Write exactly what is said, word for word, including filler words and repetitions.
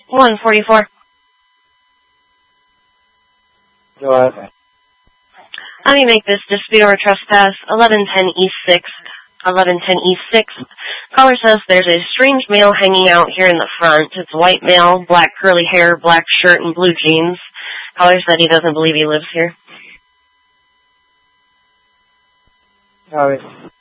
one forty-four. Go ahead. How do you make this dispute or trespass? eleven ten East sixth. eleven ten East sixth. Caller says there's a strange male hanging out here in the front. It's a white male, black curly hair, black shirt, and blue jeans. Caller said he doesn't believe he lives here. Copy.